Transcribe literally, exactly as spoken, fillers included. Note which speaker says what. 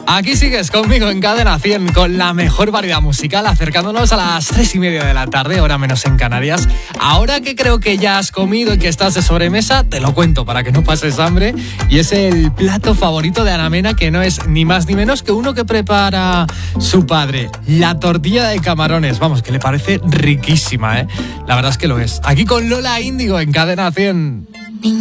Speaker 1: Aquí sigues conmigo en Cadena cien con la mejor variedad musical, acercándonos a las tres y media de la tarde, hora menos en Canarias. Ahora que creo que ya has comido y que estás de sobremesa, te lo cuento para que no pases hambre. Y es el plato favorito de Ana Mena, que no es ni más ni menos que uno que prepara su padre, la tortilla de camarones. Vamos, que le parece riquísima, ¿eh? La verdad es que lo es. Aquí con Lola Índigo en Cadena cien.